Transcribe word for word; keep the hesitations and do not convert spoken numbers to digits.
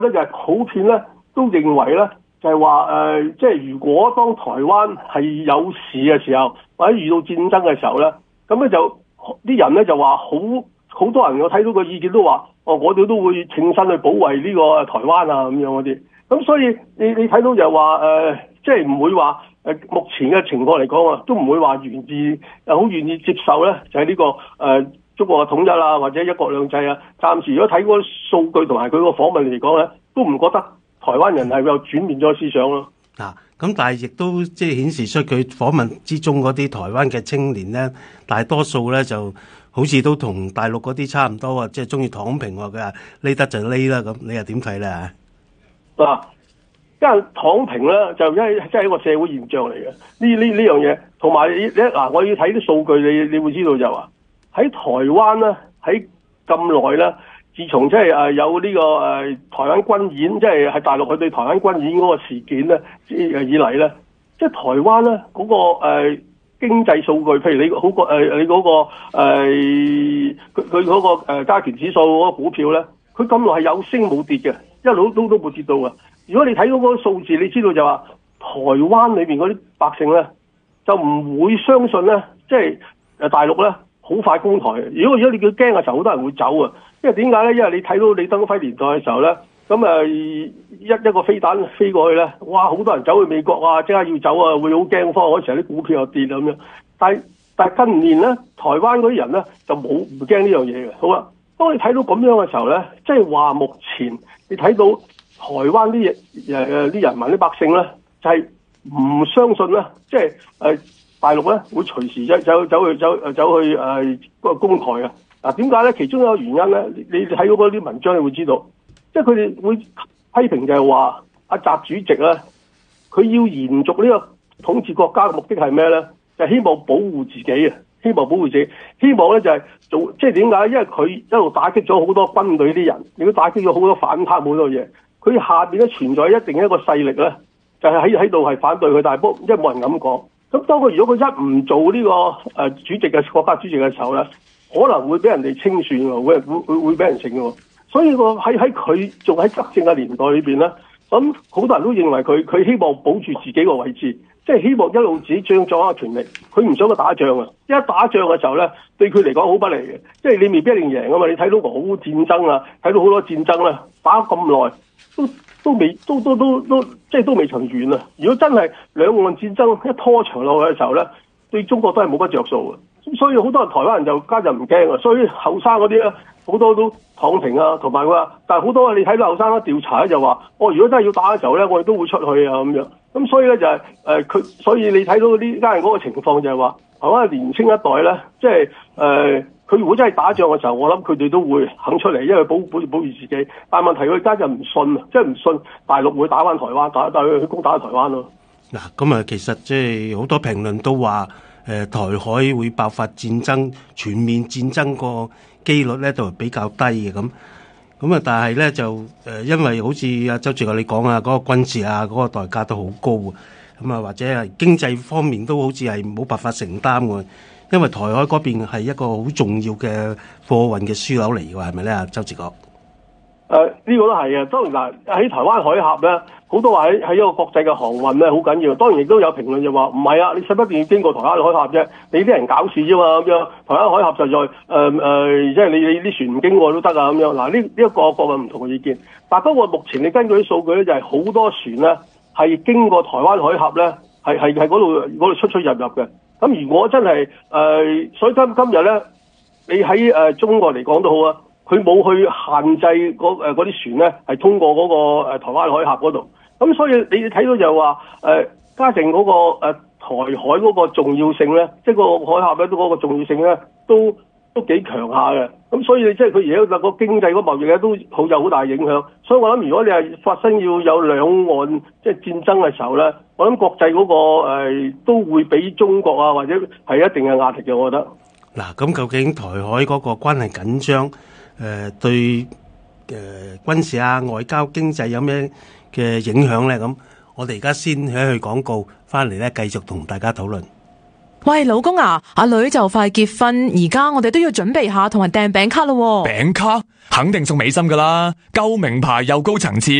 咧就係普遍咧都認為咧就係話誒，即係如果當台灣係有事嘅時候，或者遇到戰爭嘅時候咧，咁咧就啲人咧就話好好多人我睇到個意見都話，哦，我哋都會挺身去保衛呢個台灣啊咁樣嗰啲。咁所以你你睇到就話誒，即係唔會話誒目前嘅情況嚟講啊，都唔會話願意好願意接受咧，就係呢個誒中國嘅統一啦，或者一國兩制啊。暫時如果睇嗰啲數據同埋佢個訪問嚟講咧，都唔覺得台灣人係有轉變咗思想咯。 啊，咁但係亦都即係顯示出佢訪問之中嗰啲台灣嘅青年咧，大多數咧就好似都同大陸嗰啲差唔多啊，即係中意躺平喎。佢話匿得就匿啦，咁你又點睇咧？ 嗱，因為躺平咧就因為真係一個社會現象嚟嘅。呢呢呢樣嘢，同埋你嗱，我要睇啲數據，你你會知道就話喺台灣咧，喺咁耐咧。自從即係誒有呢個誒台灣軍演，即係喺大陸佢對台灣軍演嗰個事件咧，誒以嚟咧，即係台灣咧嗰個誒經濟數據，譬如你好個誒你嗰個誒佢佢嗰個誒加權指數嗰個股票咧，佢咁耐係有升冇跌嘅，一路都都冇跌到嘅。如果你睇到嗰個數字，你知道就話台灣裏邊嗰啲百姓咧，就唔會相信咧，即係誒大陸咧好快攻台。如果如果你叫驚嘅時候，好多人會走啊。因為點解咧？因為你睇到李登輝年代嘅時候咧，咁誒一一個飛彈飛過去咧，哇！好多人走去美國啊，即刻要走啊，會好驚慌。嗰時候啲股票又跌咁樣。但係但係近年咧，台灣嗰啲人咧就冇唔驚呢樣嘢嘅。好啦，當你睇到咁樣嘅時候咧，即係話目前你睇到台灣啲誒啲人民啲百姓咧，就係、是、唔相信咧，即係誒大陸咧會隨時走走走去走走去誒嗰個攻台嘅。嗱，點解咧？其中一個原因咧，你睇到嗰啲文章，你會知道，即係佢哋會批評就係話阿習主席咧，佢要延續呢個統治國家嘅目的係咩咧？就係、希望保護自己啊，希望保護自己，希望咧就係做，即係點解？因為佢一路打擊咗好多軍隊啲人，亦都打擊咗好多反貪好多嘢。佢下邊咧存在一定一個勢力咧，就係喺喺度係反對佢，但係不，因為冇人咁講。咁當佢如果佢一唔做呢、呢個誒、呃、主席嘅國家主席嘅時候咧，可能會俾人哋清算喎，會會會會俾人整喎。所以個喺喺佢仲喺執政嘅年代裏邊咧，咁好多人都認為佢佢希望保住自己個位置，即係希望一路自己掌握權力。佢唔想佢打仗啊！一打仗嘅時候咧，對佢嚟講好不利嘅，即係你未必一定贏啊嘛。你睇到俄烏戰爭啊，睇到好多戰爭啦，打咁耐都都未都都都都即係都未曾完啊！如果真係兩岸戰爭一拖長落去嘅時候咧，對中國都係冇乜着數嘅。咁所以好多人台灣人就家就唔驚啊，所以後生嗰啲咧好多都躺平啊，同埋話，但係好多你睇到後生咧調查咧就話，哦，如果真係要打嘅時候咧，我哋都會出去啊咁樣。咁所以咧就係誒佢，所以你睇到呢家人嗰個情況就係話，台灣嘅年青一代咧，即係誒佢如果真係打仗嘅時候，我諗佢哋都會肯出嚟，因為保保保住自己。但係問題佢家就唔信啊，即係唔信大陸會打翻台灣，打打去攻打台灣咯。 嗱，咁啊，其實即係好多評論都話。誒台海會爆發戰爭，全面戰爭個機率咧就比較低嘅咁，咁啊但係咧就誒因為好似阿周主任你講啊，嗰個軍事啊嗰個代價都好高啊，咁啊或者係經濟方面都好似係冇辦法承擔嘅，因為台海嗰邊係一個好重要嘅貨運嘅樞紐嚟嘅，係咪咧？周主任？ 誒、呃、呢、這個都係啊，當然嗱喺台灣海峽咧，好多話喺喺一個國際嘅航運咧好緊要。當然亦都有評論就話唔係啊，你使乜一定要經過台灣海峽啫？你啲人搞事啫嘛咁樣。台灣海峽實在誒誒，即、呃、係、呃就是、你你啲船唔經過都得啊咁樣。嗱呢呢一個個嘅唔同嘅意見，但不過目前你根據啲數據咧，就係、是、好多船咧係經過台灣海峽咧，係係係嗰度嗰度出出入入嘅。咁如果真係誒、呃，所以今今日咧，你喺誒、呃、中國嚟講都好啊。佢冇去限制嗰啲船咧，係通過嗰個台灣海峽嗰度。咁所以你睇到就話誒嘉靖嗰個、呃、台海嗰個重要性咧，即係個海峽咧都嗰個重要性咧，都都幾強下嘅。咁所以即係佢而家個經濟嗰貿易咧都好有好大影響。所以我諗如果你係發生要有兩岸即係戰爭嘅時候咧，我諗國際嗰、嗰個、呃、都會俾中國啊或者係一定嘅壓力嘅，我覺得。 嗱，咁究竟台海嗰個關係緊張？誒、呃、對誒、呃、軍事啊、外交、經濟有咩嘅影響咧？咁我哋而家先喺去廣告，翻嚟咧繼續同大家討論。 喂，老公啊，阿女就快結婚，而家我哋都要準備下同埋訂餅卡咯。 餅卡肯定送美心噶啦，夠名牌又高層次。